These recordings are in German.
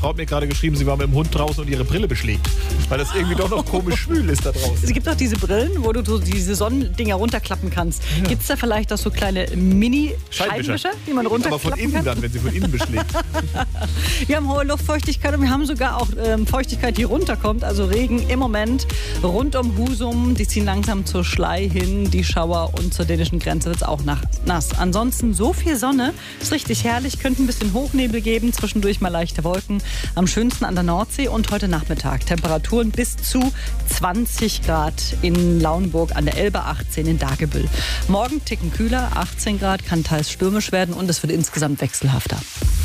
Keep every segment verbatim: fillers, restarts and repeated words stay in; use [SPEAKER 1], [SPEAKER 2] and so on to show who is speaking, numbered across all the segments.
[SPEAKER 1] Frau hat mir gerade geschrieben, sie war mit dem Hund draußen und ihre Brille beschlägt. Weil das irgendwie doch noch komisch schwül ist da draußen.
[SPEAKER 2] Es gibt auch diese Brillen, wo du so diese Sonnendinger runterklappen kannst. Ja. Gibt es da vielleicht auch so kleine Mini-Scheibenwischer, die man runterklappen kann?
[SPEAKER 1] Aber von innen kann? Dann, wenn sie von innen beschlägt.
[SPEAKER 2] Wir haben hohe Luftfeuchtigkeit und wir haben sogar auch ähm, Feuchtigkeit, die runterkommt. Also Regen im Moment rund um Husum. Die ziehen langsam zur Schlei hin, die Schauer, und zur dänischen Grenze wird es auch nach, nass. Ansonsten so viel Sonne, ist richtig herrlich, könnte ein bisschen Hochnebel geben, zwischendurch mal leichte Wolken. Am schönsten an der Nordsee und heute Nachmittag. Temperaturen bis zu zwanzig Grad in Lauenburg an der Elbe, achtzehn in Dagebüll. Morgen ticken kühler, achtzehn Grad, kann teils stürmisch werden und es wird insgesamt wechselhafter.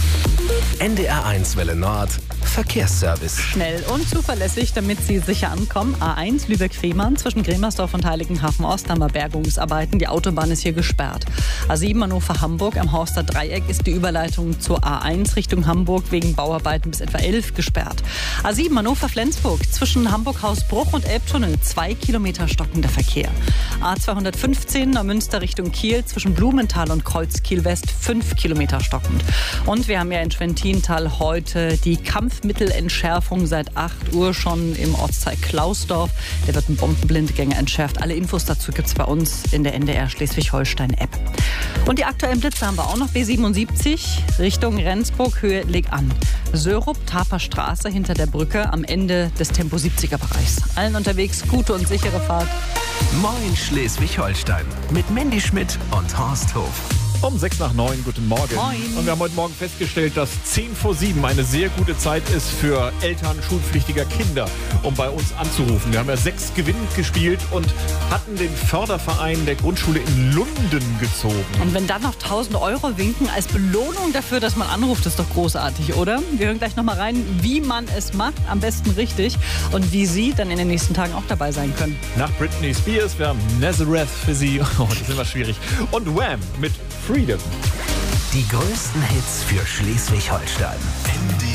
[SPEAKER 3] N D R eins Welle Nord, Verkehrsservice.
[SPEAKER 2] Schnell und zuverlässig, damit Sie sicher ankommen. A eins Lübeck-Fehmarn zwischen Gremersdorf und Heiligenhafen-Ost haben wir Bergungsarbeiten. Die Autobahn ist hier gesperrt. A sieben Hannover-Hamburg am Horster Dreieck ist die Überleitung zur A eins Richtung Hamburg wegen Bauarbeiten bis etwa elf gesperrt. A sieben Hannover-Flensburg zwischen Hamburg-Hausbruch und Elbtunnel zwei Kilometer stockender Verkehr. A zweihundertfünfzehn Neumünster Richtung Kiel zwischen Blumenthal und Kreuzkiel-West fünf Kilometer stockend. Und wir haben ja in Schwentintal heute die Kampfmittelentschärfung seit acht Uhr schon im Ortsteil Klausdorf. Der wird ein Bombenblindgänger entschärft. Alle Infos dazu gibt es bei uns in der N D R Schleswig-Holstein-App. Und die aktuellen Blitze haben wir auch noch. B siebenundsiebzig Richtung Rendsburg, Höhe Leg an. Sörup, Taper Straße hinter der Brücke am Ende des Tempo siebziger Bereichs. Allen unterwegs gute und sichere Fahrt.
[SPEAKER 3] Moin Schleswig-Holstein mit Mandy Schmidt und Horst Hof.
[SPEAKER 1] Um sechs nach neun, guten Morgen.
[SPEAKER 2] Moin.
[SPEAKER 1] Und wir haben heute Morgen festgestellt, dass zehn vor sieben eine sehr gute Zeit ist für Eltern schulpflichtiger Kinder, um bei uns anzurufen. Wir haben ja sechs gewinnend gespielt und hatten den Förderverein der Grundschule in Lunden gezogen.
[SPEAKER 2] Und wenn dann noch tausend Euro winken als Belohnung dafür, dass man anruft, ist doch großartig, oder? Wir hören gleich nochmal rein, wie man es macht, am besten richtig, und wie Sie dann in den nächsten Tagen auch dabei sein können.
[SPEAKER 1] Nach Britney Spears, wir haben Nazareth für Sie. Oh, das ist immer schwierig. Und Wham mit Freedom.
[SPEAKER 3] Die größten Hits für Schleswig-Holstein.
[SPEAKER 4] N D